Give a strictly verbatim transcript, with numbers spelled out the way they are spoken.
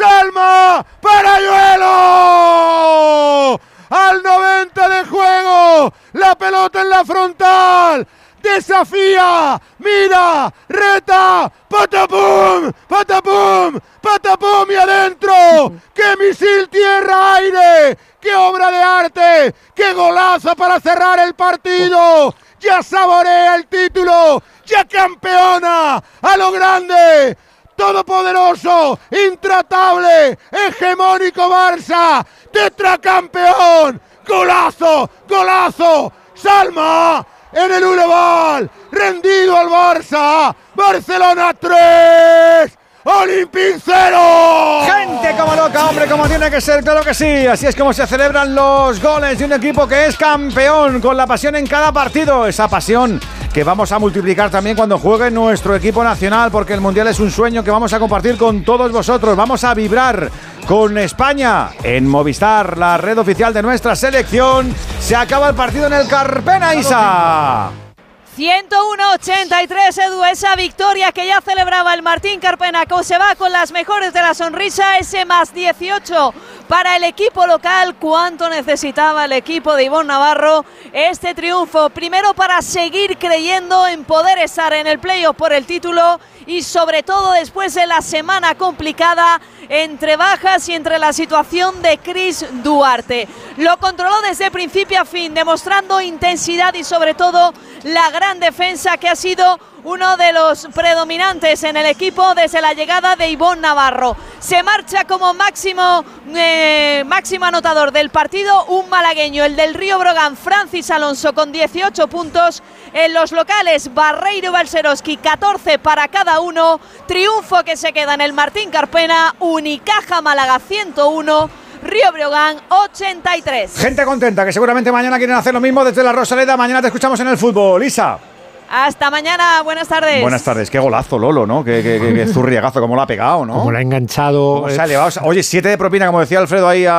Salma Parayuelo. Al noventa de juego, la pelota en la frontal. Desafía, mira, reta, patapum, patapum, patapum y adentro. ¡Qué misil tierra-aire! ¡Qué obra de arte! ¡Qué golazo para cerrar el partido! ¡Ya saborea el título! ¡Ya campeona! ¡A lo grande! Todopoderoso, intratable, hegemónico Barça, tetracampeón, golazo, golazo, Salma en el Uleval, rendido al Barça, Barcelona tres, Olympique cero. Gente como loca, hombre, como tiene que ser, claro que sí. Así es como se celebran los goles de un equipo que es campeón, con la pasión en cada partido. Esa pasión que vamos a multiplicar también cuando juegue nuestro equipo nacional, porque el Mundial es un sueño que vamos a compartir con todos vosotros. Vamos a vibrar con España en Movistar, la red oficial de nuestra selección. Se acaba el partido en el Carpena, Isa. ciento uno a ochenta y tres, Edu, esa victoria que ya celebraba el Martín Carpena, que se va con las mejores de la sonrisa, ese más dieciocho para el equipo local. Cuánto necesitaba el equipo de Ivonne Navarro este triunfo, primero para seguir creyendo en poder estar en el playoff por el título y sobre todo después de la semana complicada entre bajas y entre la situación de Chris Duarte. Lo controló desde principio a fin, demostrando intensidad y sobre todo la gran defensa que ha sido uno de los predominantes en el equipo desde la llegada de Ivonne Navarro. Se marcha como máximo, eh, máximo anotador del partido un malagueño, el del Río Brogan, Francis Alonso, con dieciocho puntos. En los locales, Barreiro y Balcerowski, catorce para cada uno. Triunfo que se queda en el Martín Carpena. Unicaja Málaga ciento uno, Río Breogán ochenta y tres. Gente contenta, que seguramente mañana quieren hacer lo mismo desde la Rosaleda. Mañana te escuchamos en el fútbol, Isa. Hasta mañana, buenas tardes. Buenas tardes, qué golazo, Lolo, ¿no? Qué, qué, qué, qué zurriagazo, cómo lo ha pegado, ¿no? Como lo ha enganchado. Cómo se ha elevado. Oye, siete de propina, como decía Alfredo ahí a